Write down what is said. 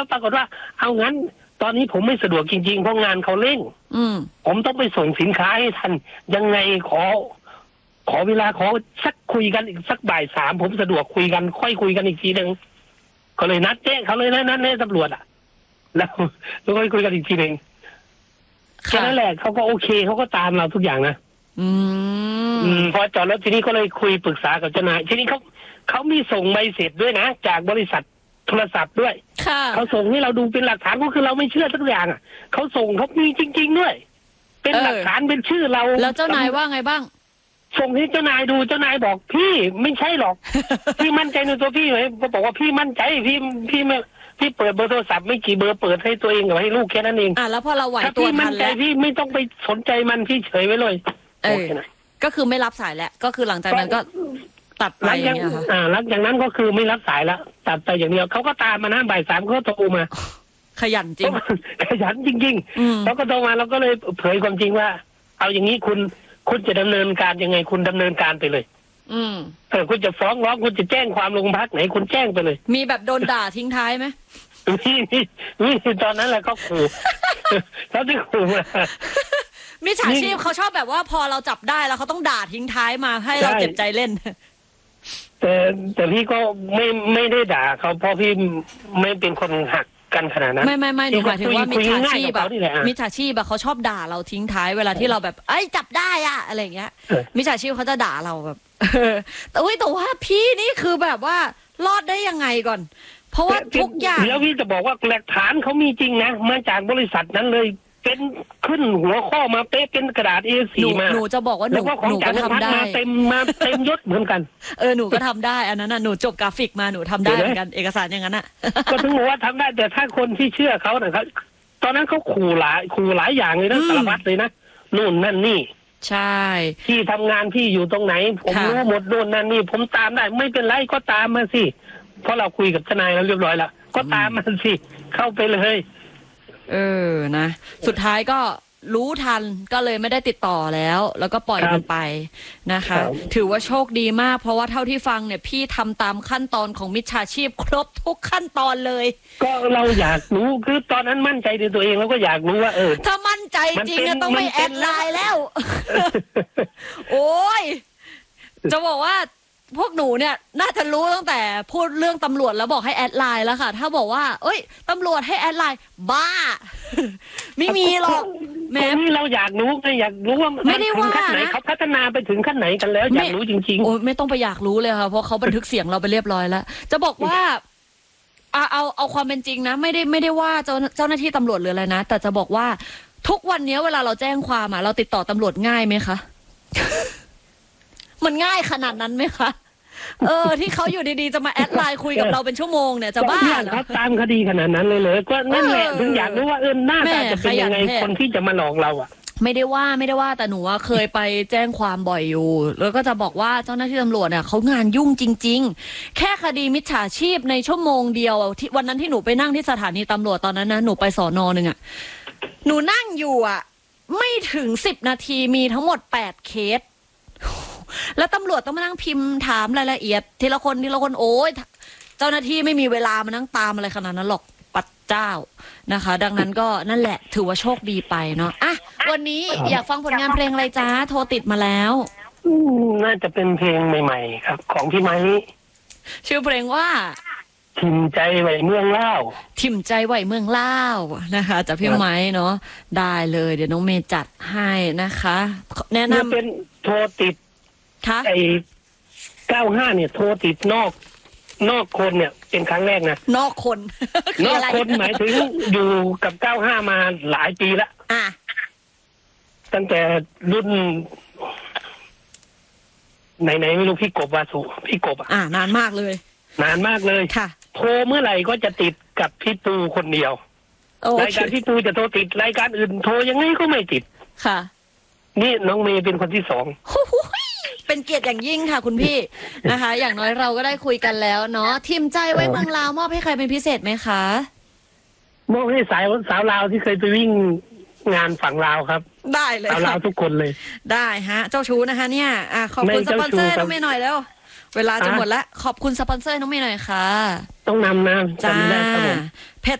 แล้วปรากฏว่าเอางั้นตอนนี้ผมไม่สะดวกจริงๆเพราะงานเขาเร่งผมต้องไปส่งสินค้าให้ทันยังไงขอเวลาขอสักคุยกันอีกสักบ่ายสามผมสะดวกคุยกันค่อยคุยกันอีกทีหนึ่งก็เลยนัดแจ้งเขาเลยนัดแน่ตำรวจแล้วค่อยคุยกันอีกทีหนึ่งแค่นั้นแหละเขาก็โอเคเขาก็ตามเราทุกอย่างนะพอจอดรถทีนี้ก็เลยคุยปรึกษากับเจ้านายทีนี้เขามีส่งใบเสร็จด้วยนะจากบริษัทโทรศัพท์ด้วยเขาส่งให้เราดูเป็นหลักฐานก็คือเราไม่เชื่อทุกอย่างเขาส่งเขามีจริงๆด้วยเป็นหลักฐานเป็นชื่อเราแล้วเจ้านายว่าไงบ้างส่งให้เจ้านายดูเจ้านายบอกพี่ไม่ใช่หรอก พี่มั่นใจในตัวพี่ไหมก็บอกว่าพี่มั่นใจพี่เปิดเบอร์โทรศัพท์ไม่กี่เบอร์เปิดให้ตัวเองกับให้ลูกแค่นั้นเองแล้วพอเราไหวตัวทันแล้วพี่มั่นใจพี่ไม่ต้องไปสนใจมันพี่เฉยไว้เลยก็คือไม่รับสายแล้วก็คือหลังจากนั้นก็ตัดไปอย่างเงี้ยค่ะหลังจากนั้นก็คือไม่รับสายแล้วตัดไปอย่างเดียวเขาก็ตามมานะบ่ายสามเขาโทรมาขยันจริงขยันจริงๆเขาก็โทรมาเราก็เลยเผยความจริงว่าเอาอย่างนี้คุณจะดำเนินการยังไงคุณดำเนินการไปเลยคุณจะฟ้องร้องคุณจะแจ้งความโรงพักไหนคุณแจ้งไปเลยมีแบบโดนด่าทิ้งท้ายไหมนี่ตอนนั้นแหละเขาขู่เขาที่ขู่มามิจฉาชีพเขาชอบแบบว่าพอเราจับได้แล้วเขาต้องด่าทิ้งท้ายมาให้เราเจ็บใจเล่นแต่พี่ก็ไม่ได้ด่าเขาเพราะพี่ไม่เป็นคนหักกันขนาดนั้นไม่หนูหมายถึงว่ามิจฉาชีพแบบมิจฉาชีพแบบเขาชอบด่าเราทิ้งท้ายเวลาที่เราแบบจับได้อะอะไรเงี้ยมิจฉาชีพเขาจะด่าเราแบบแต่ว่าพี่นี่คือแบบว่ารอดได้ยังไงก่อนเพราะว่าทุกอย่างเดี๋ยวพี่จะบอกว่าหลักฐานเขามีจริงนะมาจากบริษัทนั้นเลยเป็นขึ้นหัวข้อมาเป๊ะเป็นกระดาษ A4 มาหนูจะบอกว่าหนูก็ทำได้มาเต็มยศเหมือนกันหนูก็ทำได้อันนั้นหนูจบกราฟิกมาหนูทำได้เหมือนกันเอกสารอย่างนั้นก็ถึงบอกว่าทำได้แต่ถ้าคนที่เชื่อเขานะครับตอนนั้นเขาขู่หลายอย่างเลยนะสารพัดเลยนะนู่นนั่นนี่ใช่ที่ทำงานพี่อยู่ตรงไหนผมรู้หมดนู่นนั่นนี่ผมตามได้ไม่เป็นไรก็ตามมาสิเพราะเราคุยกับทนายแล้วเรียบร้อยแล้วก็ตามมาสิเข้าไปเลยนะสุดท้ายก็รู้ทันก็เลยไม่ได้ติดต่อแล้วก็ปล่อยมันไปนะคะถือว่าโชคดีมากเพราะว่าเท่าที่ฟังเนี่ยพี่ทำตามขั้นตอนของมิจฉาชีพครบทุกขั้นตอนเลยก็เราอยากรู้คือตอนนั้นมั่นใจในตัวเองแล้วก็อยากรู้ว่าถ้ามั่นใจจริงก็ต้องไม่แอดไลน์แล้วโอ้ยจะบอกว่าพวกหนูเนี่ยน่าจะรู้ตั้งแต่พูดเรื่องตำรวจแล้วบอกให้แอดไลน์แล้วค่ะถ้าบอกว่าตำรวจให้แอดไลน์บ้าไม่มีหรอกแม้เราอยากรู้ไงอยากรู้ว่าไม่ได้ว่านะเขาพัฒนาไปถึงขั้นไหนกันแล้วอยากรู้จริงๆโอ้ไม่ต้องไปอยากรู้เลยค่ะเพราะเขาบันทึกเสียงเราไปเรียบร้อยแล้วจะบอกว่าเอาความเป็นจริงนะไม่ได้ว่าเจ้าหน้าที่ตำรวจหรืออะไรนะแต่จะบอกว่าทุกวันนี้เวลาเราแจ้งความเราติดต่อตำรวจง่ายไหมคะมันง่ายขนาดนั้นไหมคะที่เขาอยู่ดีๆจะมาแอดไลน์คุยกับเราเป็นชั่วโมงเนี่ยจะบ้าเหรอเขาตามคดีขนาดนั้นเลยก็นั่นแหละถึงอยากรู้ว่าหน้าตาจะเป็นยังไงคนที่จะมาหลอกเราไม่ได้ว่าแต่หนูว่าเคยไปแจ้งความบ่อยอยู่แล้วก็จะบอกว่าเจ้าหน้าที่ตำรวจเขางานยุ่งจริงๆแค่คดีมิจฉาชีพในชั่วโมงเดียวที่วันนั้นที่หนูไปนั่งที่สถานีตำรวจตอนนั้นนะหนูไปสน.นึงหนูนั่งอยู่ไม่ถึง10 นาทีมีทั้งหมด8 เคสแล้วตำรวจต้องมานั่งพิมพ์ถามรายละเอียดทีละคนโอ้ยเจ้าหน้าที่ไม่มีเวลามานั่งตามอะไรขนาดนั้นหรอกปัดเจ้านะคะดังนั้นก็นั่นแหละถือว่าโชคดีไปเนาะวันนี้อยากฟังผลงานเพลงอะไรจ้าโทรติดมาแล้วน่าจะเป็นเพลงใหม่ๆครับของพี่ไม้ชื่อเพลงว่าถิ่มใจไหวเมืองเล่าถิ่มใจไหวเมืองเล่านะคะจากพี่ไม้เนาะได้เลยเดี๋ยวน้องเมย์จัดให้นะคะแนะนำเป็นโทรติดไอ้95เนี่ยโทรติดนอกคนเนี่ยเป็นครั้งแรกนะนอกคนหมายถึงอยู่กับ95มาหลายปีแล้วตั้งแต่รุ่นไหนไม่รู้พี่กบวาสุพี่กบนานมากเลยค่ะโทรเมื่อไหร่ก็จะติดกับพี่ปูคนเดียวรายการพี่ปูจะโทรติดรายการอื่นโทรยังไงก็ไม่ติดค่ะนี่น้องเมย์เป็นคนที่2 เป็นเกียรติอย่างยิ่งค่ะคุณพี่นะคะอย่างน้อยเราก็ได้คุยกันแล้วเนาะทิมใจไว้เมืองลาวมอบให้ใครเป็นพิเศษไหมคะมอบให้สาวลาวที่เคยไปวิ่งงานฝั่งลาวครับได้เลยสาวลาวทุกคนเลยได้ฮะเจ้าชู้นะคะเนี่ยขอบคุณสปอนเซอร์น้องเมย์หน่อยแล้วเวลาจะหมดแล้วขอบคุณสปอนเซอร์น้องเมย์หน่อยค่ะต้องนำนะจ้า